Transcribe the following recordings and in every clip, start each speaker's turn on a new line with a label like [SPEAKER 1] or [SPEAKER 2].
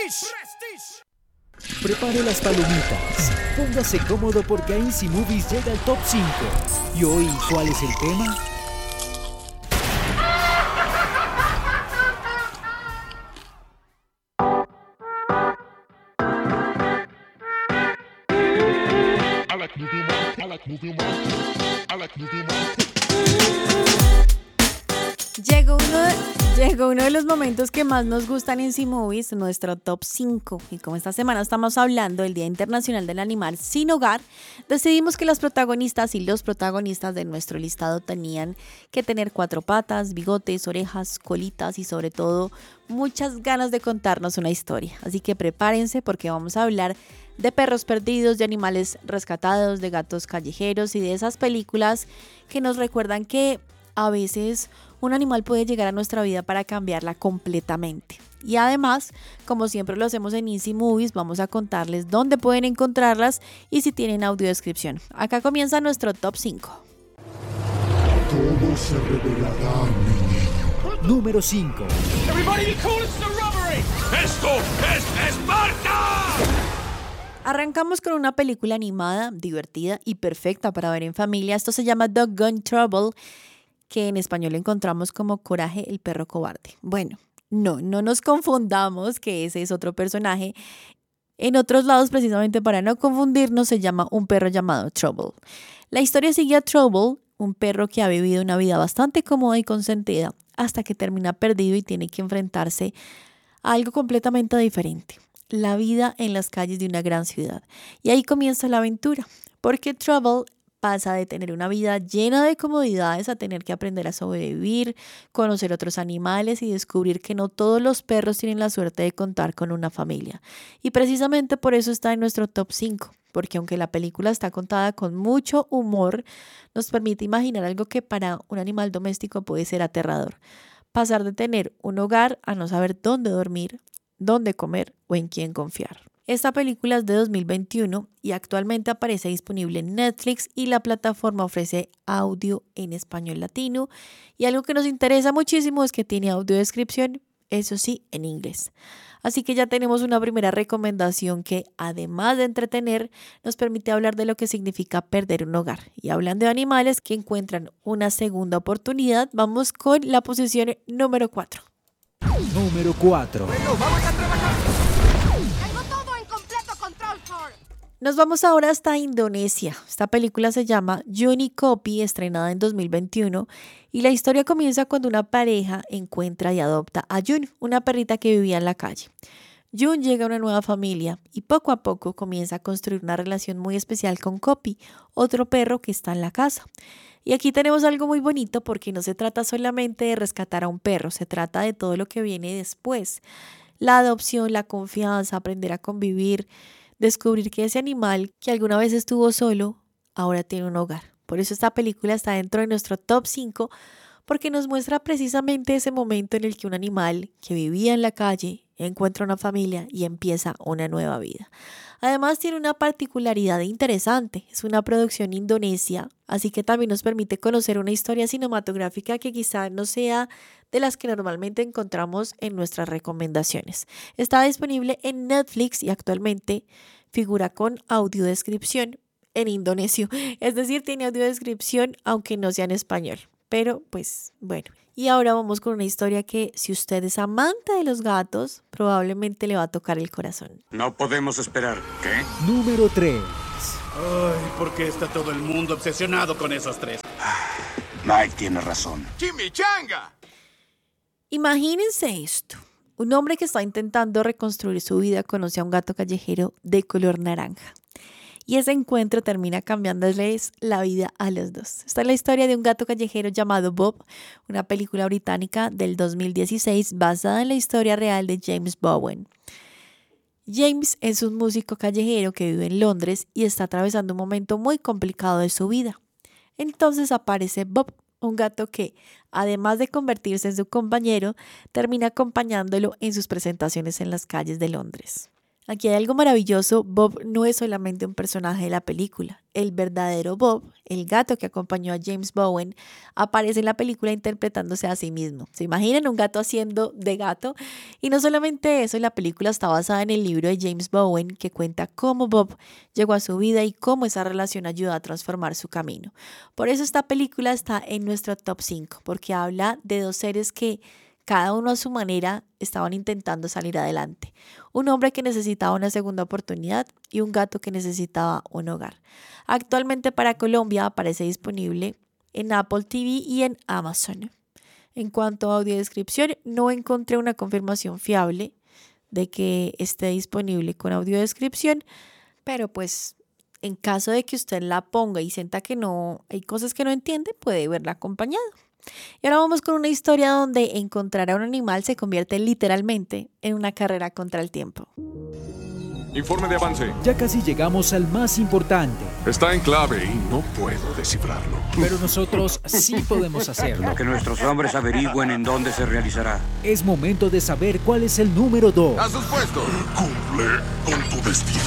[SPEAKER 1] Prepare las palomitas, póngase cómodo porque a Easy Movies llega el Top 5. ¿Y hoy cuál es el tema?
[SPEAKER 2] Llegó uno de los momentos que más nos gustan en Easy Movies, nuestro Top 5. Y como esta semana estamos hablando del Día Internacional del Animal Sin Hogar, decidimos que las protagonistas y los protagonistas de nuestro listado tenían que tener 4 patas, bigotes, orejas, colitas y sobre todo muchas ganas de contarnos una historia. Así que prepárense porque vamos a hablar de perros perdidos, de animales rescatados, de gatos callejeros y de esas películas que nos recuerdan que a veces un animal puede llegar a nuestra vida para cambiarla completamente. Y además, como siempre lo hacemos en Easy Movies, vamos a contarles dónde pueden encontrarlas y si tienen audiodescripción. Acá comienza nuestro Top 5.
[SPEAKER 3] Todo se revelará, mi niño.
[SPEAKER 1] Número 5.
[SPEAKER 4] ¡Esto es Esparta!
[SPEAKER 2] Arrancamos con una película animada, divertida y perfecta para ver en familia. Esto se llama Doggone Trouble, que en español encontramos como Coraje, el perro cobarde. Bueno, no nos confundamos que ese es otro personaje. En otros lados, precisamente para no confundirnos, se llama un perro llamado Trouble. La historia sigue a Trouble, un perro que ha vivido una vida bastante cómoda y consentida, hasta que termina perdido y tiene que enfrentarse a algo completamente diferente: la vida en las calles de una gran ciudad. Y ahí comienza la aventura, porque Trouble pasa de tener una vida llena de comodidades a tener que aprender a sobrevivir, conocer otros animales y descubrir que no todos los perros tienen la suerte de contar con una familia. Y precisamente por eso está en nuestro Top 5, porque aunque la película está contada con mucho humor, nos permite imaginar algo que para un animal doméstico puede ser aterrador: pasar de tener un hogar a no saber dónde dormir, dónde comer o en quién confiar. Esta película es de 2021 y actualmente aparece disponible en Netflix y la plataforma ofrece audio en español latino, y algo que nos interesa muchísimo es que tiene audiodescripción, eso sí, en inglés. Así que ya tenemos una primera recomendación que, además de entretener, nos permite hablar de lo que significa perder un hogar. Y hablando de animales que encuentran una segunda oportunidad, vamos con la posición número 4.
[SPEAKER 1] Número 4.
[SPEAKER 5] Bueno, vamos a trabajar.
[SPEAKER 6] Tengo todo en completo control, Thor.
[SPEAKER 2] Nos vamos ahora hasta Indonesia. Esta película se llama Juni Kopi, estrenada en 2021, y la historia comienza cuando una pareja encuentra y adopta a Jun, una perrita que vivía en la calle. Jun llega a una nueva familia y poco a poco comienza a construir una relación muy especial con Kopi, otro perro que está en la casa. Y aquí tenemos algo muy bonito porque no se trata solamente de rescatar a un perro, se trata de todo lo que viene después: la adopción, la confianza, aprender a convivir, descubrir que ese animal que alguna vez estuvo solo, ahora tiene un hogar. Por eso esta película está dentro de nuestro Top 5, porque nos muestra precisamente ese momento en el que un animal que vivía en la calle encuentra una familia y empieza una nueva vida. Además tiene una particularidad interesante: es una producción indonesia, así que también nos permite conocer una historia cinematográfica que quizá no sea de las que normalmente encontramos en nuestras recomendaciones. Está disponible en Netflix y actualmente figura con audiodescripción en indonesio, es decir, tiene audiodescripción aunque no sea en español. Pero pues bueno, y ahora vamos con una historia que, si usted es amante de los gatos, probablemente le va a tocar el corazón.
[SPEAKER 4] No podemos esperar. ¿Qué?
[SPEAKER 1] Número 3.
[SPEAKER 7] Ay, ¿por qué está todo el mundo obsesionado con esos tres?
[SPEAKER 4] Mike tiene razón.
[SPEAKER 5] ¡Chimichanga!
[SPEAKER 2] Imagínense esto: un hombre que está intentando reconstruir su vida conoce a un gato callejero de color naranja. Y ese encuentro termina cambiándoles la vida a los dos. Esta es la historia de un gato callejero llamado Bob, una película británica del 2016 basada en la historia real de James Bowen. James es un músico callejero que vive en Londres y está atravesando un momento muy complicado de su vida. Entonces aparece Bob, un gato que, además de convertirse en su compañero, termina acompañándolo en sus presentaciones en las calles de Londres. Aquí hay algo maravilloso. Bob no es solamente un personaje de la película. El verdadero Bob, el gato que acompañó a James Bowen, aparece en la película interpretándose a sí mismo. ¿Se imaginan un gato haciendo de gato? Y no solamente eso, la película está basada en el libro de James Bowen que cuenta cómo Bob llegó a su vida y cómo esa relación ayudó a transformar su camino. Por eso esta película está en nuestro top 5, porque habla de dos seres que cada uno a su manera estaban intentando salir adelante. Un hombre que necesitaba una segunda oportunidad y un gato que necesitaba un hogar. Actualmente para Colombia aparece disponible en Apple TV y en Amazon. En cuanto a audiodescripción, no encontré una confirmación fiable de que esté disponible con audiodescripción, pero pues en caso de que usted la ponga y sienta que no hay cosas que no entiende, puede verla acompañado. Y ahora vamos con una historia donde encontrar a un animal se convierte literalmente en una carrera contra el tiempo.
[SPEAKER 8] Informe de avance.
[SPEAKER 1] Ya casi llegamos al más importante,
[SPEAKER 8] Está en clave y no puedo descifrarlo.
[SPEAKER 1] pero nosotros sí podemos hacerlo.
[SPEAKER 4] Que nuestros hombres averigüen en dónde se realizará.
[SPEAKER 1] Es momento de saber cuál es el número 2.
[SPEAKER 5] ¡A sus puestos!
[SPEAKER 3] Cumple con tu destino.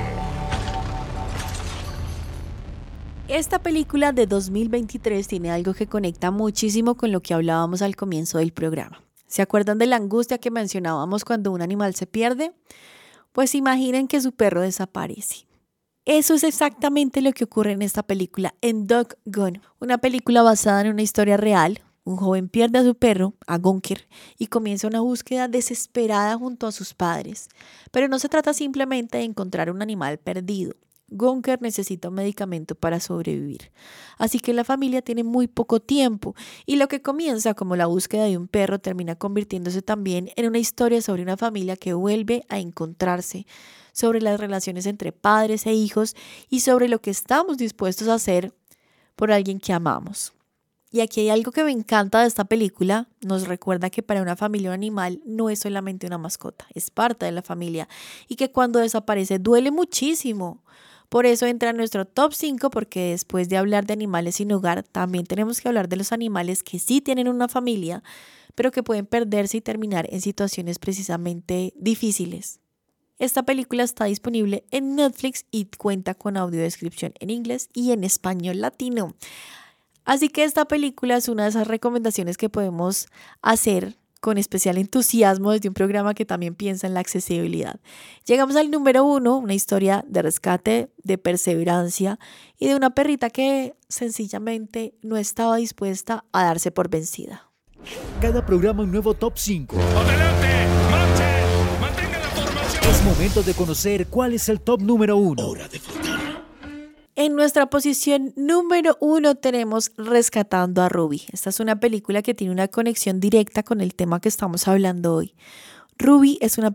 [SPEAKER 2] Esta película de 2023 tiene algo que conecta muchísimo con lo que hablábamos al comienzo del programa. ¿Se acuerdan de la angustia que mencionábamos cuando un animal se pierde? Pues imaginen que su perro desaparece. Eso es exactamente lo que ocurre en esta película, en Dog Gone, una película basada en una historia real. Un joven pierde a su perro, a Gunker, y comienza una búsqueda desesperada junto a sus padres. Pero no se trata simplemente de encontrar un animal perdido. Gunker necesita un medicamento para sobrevivir. Así que la familia tiene muy poco tiempo y lo que comienza como la búsqueda de un perro termina convirtiéndose también en una historia sobre una familia que vuelve a encontrarse, sobre las relaciones entre padres e hijos y sobre lo que estamos dispuestos a hacer por alguien que amamos. Y aquí hay algo que me encanta de esta película. Nos recuerda que para una familia un animal no es solamente una mascota, es parte de la familia y que cuando desaparece duele muchísimo. Por eso entra en nuestro top 5 porque después de hablar de animales sin hogar, también tenemos que hablar de los animales que sí tienen una familia, pero que pueden perderse y terminar en situaciones precisamente difíciles. Esta película está disponible en Netflix y cuenta con audiodescripción en inglés y en español latino. Así que esta película es una de esas recomendaciones que podemos hacer con especial entusiasmo desde un programa que también piensa en la accesibilidad. Llegamos al número 1, una historia de rescate, de perseverancia y de una perrita que sencillamente no estaba dispuesta a darse por vencida.
[SPEAKER 1] Cada programa un nuevo top 5.
[SPEAKER 8] ¡Adelante! ¡Marchen! ¡Mantengan la formación!
[SPEAKER 1] Es momento de conocer cuál es el top número 1.
[SPEAKER 3] Hora de flotar.
[SPEAKER 2] En nuestra posición número 1 tenemos Rescatando a Ruby. Esta es una película que tiene una conexión directa con el tema que estamos hablando hoy. Ruby es una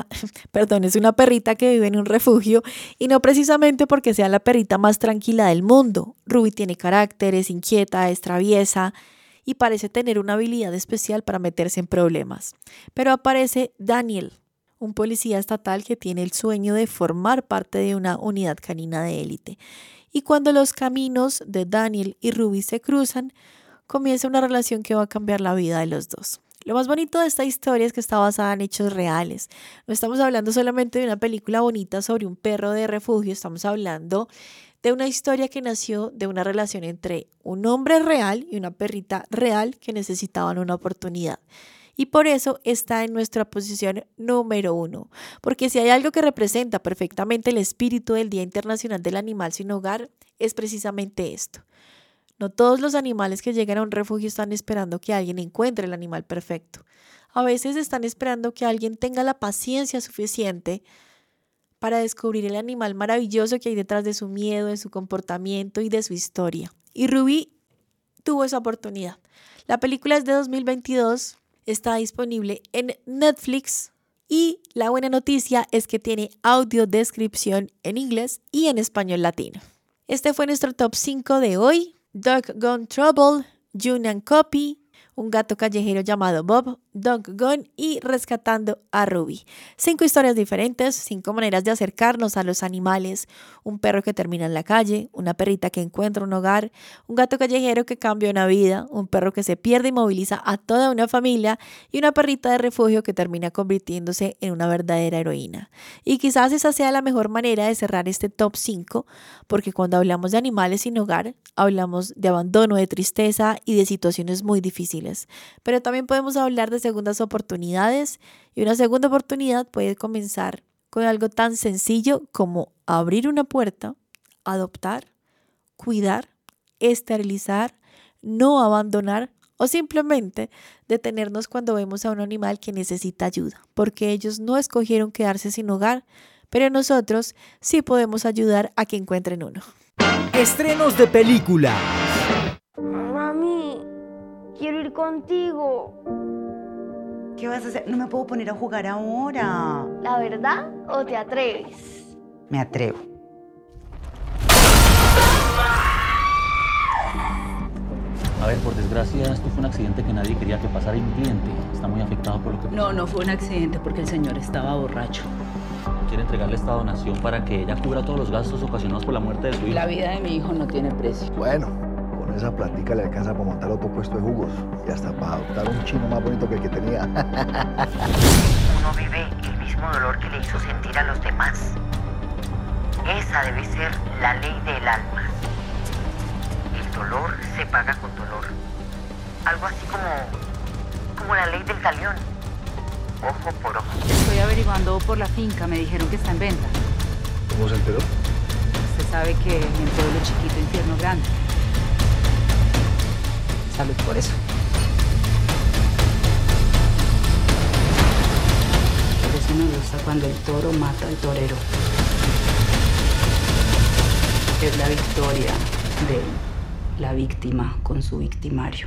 [SPEAKER 2] es una perrita que vive en un refugio y no precisamente porque sea la perrita más tranquila del mundo. Ruby tiene carácter, es inquieta, es traviesa y parece tener una habilidad especial para meterse en problemas. Pero aparece Daniel, un policía estatal que tiene el sueño de formar parte de una unidad canina de élite. Y cuando los caminos de Daniel y Ruby se cruzan, comienza una relación que va a cambiar la vida de los dos. Lo más bonito de esta historia es que está basada en hechos reales. No estamos hablando solamente de una película bonita sobre un perro de refugio, estamos hablando de una historia que nació de una relación entre un hombre real y una perrita real que necesitaban una oportunidad. Y por eso está en nuestra posición número 1. Porque si hay algo que representa perfectamente el espíritu del Día Internacional del Animal Sin Hogar, es precisamente esto. No todos los animales que llegan a un refugio están esperando que alguien encuentre el animal perfecto. A veces están esperando que alguien tenga la paciencia suficiente para descubrir el animal maravilloso que hay detrás de su miedo, de su comportamiento y de su historia. Y Ruby tuvo esa oportunidad. La película es de 2022. Está disponible en Netflix y la buena noticia es que tiene audiodescripción en inglés y en español latino. Este fue nuestro top 5 de hoy. Dog Gone Trouble, June and Copy, un gato callejero llamado Bob, Dog Gone y Rescatando a Ruby. 5 historias diferentes, 5 maneras de acercarnos a los animales. Un perro que termina en la calle, una perrita que encuentra un hogar, un gato callejero que cambia una vida, un perro que se pierde y moviliza a toda una familia y una perrita de refugio que termina convirtiéndose en una verdadera heroína. Y quizás esa sea la mejor manera de cerrar este top 5, porque cuando hablamos de animales sin hogar, hablamos de abandono, de tristeza y de situaciones muy difíciles. Pero también podemos hablar de segundas oportunidades, y una segunda oportunidad puede comenzar con algo tan sencillo como abrir una puerta, adoptar, cuidar, esterilizar, no abandonar o simplemente detenernos cuando vemos a un animal que necesita ayuda, porque ellos no escogieron quedarse sin hogar, pero nosotros sí podemos ayudar a que encuentren uno.
[SPEAKER 1] Estrenos de película.
[SPEAKER 6] Mami, quiero ir contigo.
[SPEAKER 9] ¿Qué vas a hacer? No me puedo poner a jugar ahora.
[SPEAKER 6] ¿La verdad o te atreves?
[SPEAKER 9] Me atrevo.
[SPEAKER 10] A ver, por desgracia, esto fue un accidente que nadie quería que pasara y mi cliente está muy afectado por lo que pasó.
[SPEAKER 11] No fue un accidente porque el señor estaba borracho.
[SPEAKER 10] Quiere entregarle esta donación para que ella cubra todos los gastos ocasionados por la muerte de su hijo.
[SPEAKER 11] La vida de mi hijo no tiene precio.
[SPEAKER 12] Bueno, con esa platica le alcanza para montar otro puesto de jugos y hasta para adoptar un chino más bonito que el que tenía.
[SPEAKER 9] Uno vive el mismo dolor que le hizo sentir a los demás. Esa debe ser la ley del alma. El dolor se paga con dolor. Algo así como la ley del talión. Ojo por ojo.
[SPEAKER 11] Estoy averiguando por la finca, me dijeron que está en venta.
[SPEAKER 12] ¿Cómo se enteró?
[SPEAKER 11] Usted sabe que en pueblo chiquito, infierno grande. Salud por eso. Por eso me gusta cuando el toro mata al torero. Es la victoria de la víctima con su victimario.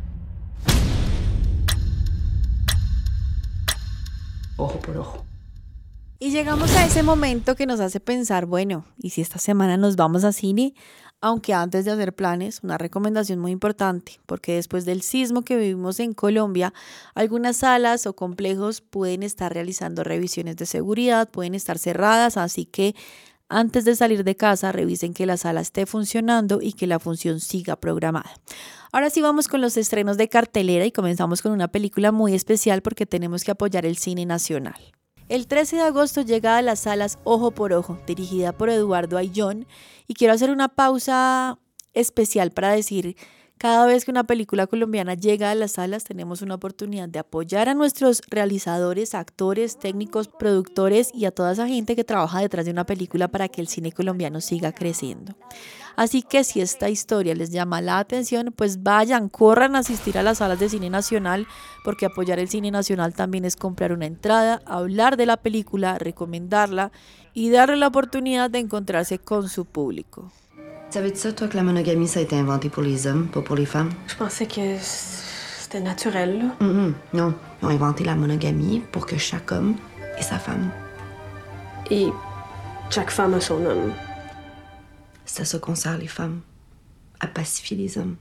[SPEAKER 11] Ojo por ojo.
[SPEAKER 2] Y llegamos a ese momento que nos hace pensar, bueno, ¿y si esta semana nos vamos a cine? Aunque antes de hacer planes, una recomendación muy importante, porque después del sismo que vivimos en Colombia, algunas salas o complejos pueden estar realizando revisiones de seguridad, pueden estar cerradas, así que antes de salir de casa, revisen que la sala esté funcionando y que la función siga programada. Ahora sí vamos con los estrenos de cartelera y comenzamos con una película muy especial porque tenemos que apoyar el cine nacional. El 13 de agosto llega a las salas Ojo por Ojo, dirigida por Eduardo Ayllón, y quiero hacer una pausa especial para decir, cada vez que una película colombiana llega a las salas tenemos una oportunidad de apoyar a nuestros realizadores, actores, técnicos, productores y a toda esa gente que trabaja detrás de una película para que el cine colombiano siga creciendo. Así que si esta historia les llama la atención, pues vayan, corran a asistir a las salas de cine nacional, porque apoyar el cine nacional también es comprar una entrada, hablar de la película, recomendarla y darle la oportunidad de encontrarse con su público.
[SPEAKER 13] Savais-tu ça, toi, que la monogamie, ça a été inventé pour les hommes, pas pour les femmes?
[SPEAKER 14] Je pensais que c'était naturel, là.
[SPEAKER 13] Non, ils ont inventé la monogamie pour que chaque homme ait sa femme.
[SPEAKER 14] Et chaque femme a son homme.
[SPEAKER 13] C'est à ça qu'on sert les femmes, à pacifier les hommes.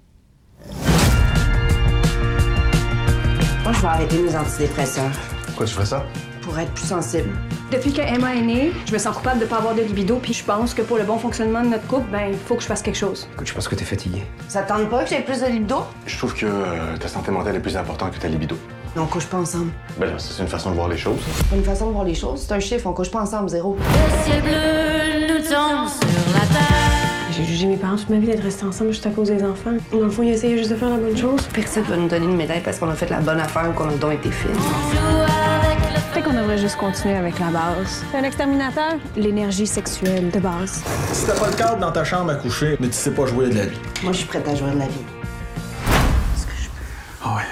[SPEAKER 13] Moi, je vais arrêter mes antidépresseurs.
[SPEAKER 12] Pourquoi tu ferais ça?
[SPEAKER 13] Pour être plus sensible.
[SPEAKER 14] Depuis que Emma est née, je me sens coupable de pas avoir de libido, puis je pense que pour le bon fonctionnement de notre couple, ben, il faut que je fasse quelque chose.
[SPEAKER 15] Écoute, je pense que t'es fatiguée.
[SPEAKER 13] Ça te tente pas que j'aie plus de libido?
[SPEAKER 15] Je trouve que ta santé mentale est plus importante que ta libido.
[SPEAKER 13] On couche pas ensemble.
[SPEAKER 15] Ben là, ça, c'est une façon de voir les choses.
[SPEAKER 13] C'est une façon de voir les choses. C'est un chiffre, on couche pas ensemble, 0.
[SPEAKER 16] Le ciel bleu nous tombe sur la terre.
[SPEAKER 14] J'ai jugé mes parents toute ma vie d'être restés ensemble juste à cause des enfants. Dans le fond, ils essayaient juste de faire la bonne chose.
[SPEAKER 13] Personne va nous donner une médaille parce qu'on a fait la bonne affaire ou qu'on a donc été fines.
[SPEAKER 14] Peut-être qu'on devrait juste continuer avec la base. C'est un exterminateur, l'énergie sexuelle de base.
[SPEAKER 17] Si t'as pas le cadre dans ta chambre à coucher, mais tu sais pas jouer de la vie.
[SPEAKER 13] Moi, je suis prête à jouer de la vie.
[SPEAKER 17] Est-ce que je peux? Ah ouais.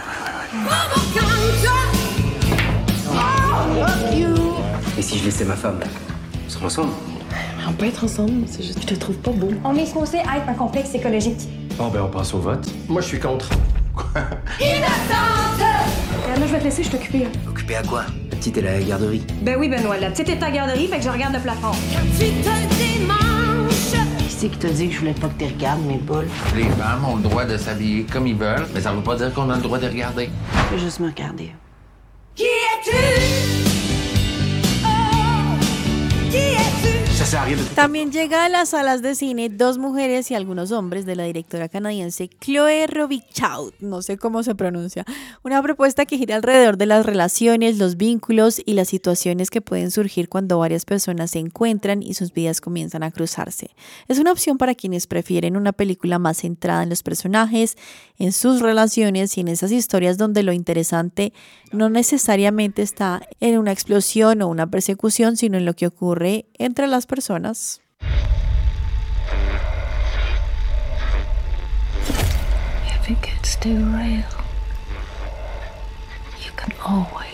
[SPEAKER 15] Et si je laissais ma femme? On serait ensemble?
[SPEAKER 14] On peut être ensemble, c'est juste que je te trouve pas beau.
[SPEAKER 18] On est supposé être un complexe écologique.
[SPEAKER 15] Bon, ben on passe au vote.
[SPEAKER 17] Moi, je suis contre.
[SPEAKER 18] Innocente!
[SPEAKER 14] Là, je vais te laisser, je suis occupée.
[SPEAKER 15] Occupée à quoi? La petite est à la garderie.
[SPEAKER 14] Ben oui, Benoît, la petite est à la garderie, fait que je regarde le plafond.
[SPEAKER 16] Tu te démanges.
[SPEAKER 13] Qui c'est qui t'a dit que je voulais pas que tu regardes mes boules?
[SPEAKER 19] Les femmes ont le droit de s'habiller comme ils veulent, mais ça veut pas dire qu'on a le droit de regarder.
[SPEAKER 13] Je vais juste me regarder.
[SPEAKER 16] Qui es-tu? Oh, qui es-tu?
[SPEAKER 2] También llega a las salas de cine Dos mujeres y algunos hombres de la directora canadiense Chloe Robichaud, no sé cómo se pronuncia, una propuesta que gira alrededor de las relaciones, los vínculos y las situaciones que pueden surgir cuando varias personas se encuentran y sus vidas comienzan a cruzarse. Es una opción para quienes prefieren una película más centrada en los personajes, en sus relaciones y en esas historias donde lo interesante no necesariamente está en una explosión o una persecución, sino en lo que ocurre entre las personas.
[SPEAKER 14] If it gets too real, you can always